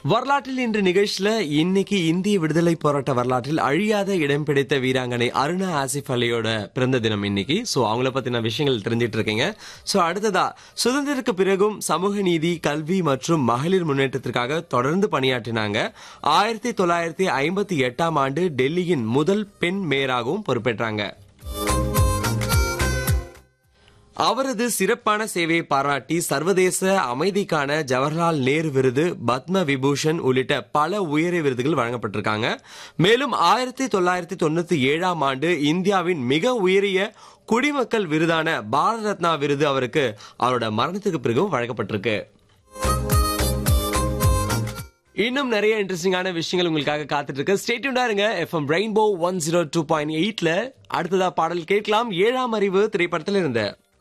வரலாற்றில் இன்று நிகழ்ச்சியில இன்னைக்கு இந்திய விடுதலை போராட்ட வரலாற்றில் அழியாத இடம் பிடித்த வீராங்கனை அருணா ஆசிஃப் அலியோட பிறந்த தினம் இன்னைக்கு. சோ அவங்கள பத்தின விஷயங்கள் தெரிஞ்சிட்டு இருக்கீங்க. சோ அடுத்ததா சுதந்திரத்துக்கு பிறகும் சமூக நீதி, கல்வி மற்றும் மகளிர் முன்னேற்றத்திற்காக தொடர்ந்து பணியாற்றினாங்க. 1958ஆம் ஆண்டு டெல்லியின் முதல் பெண் மேயராகவும் பொறுப்பேற்றாங்க. அவரது சிறப்பான சேவையை பாராட்டி சர்வதேச அமைதிக்கான ஜவஹர்லால் நேரு விருது, பத்ம விபூஷன் உள்ளிட்ட பல உயரிய விருதுகள் வழங்கப்பட்டிருக்காங்க. மேலும் 1997ஆம் ஆண்டு இந்தியாவின் மிக உயரிய குடிமக்கள் விருதான பாரத ரத்னா விருது அவருக்கு அவரோட மரணத்துக்கு பிறகும் வழங்கப்பட்டிருக்கு. இன்னும் நிறைய இன்ட்ரெஸ்டிங்கான விஷயங்கள் உங்களுக்காக காத்துட்டு இருக்கு. ஸ்டே டியூன்டா இருங்க. FM ரெயின்போ 102.8ல அடுத்ததா பாடல் கேட்கலாம். 7ஆம் அறிவு திரைப்படத்தில் இருந்த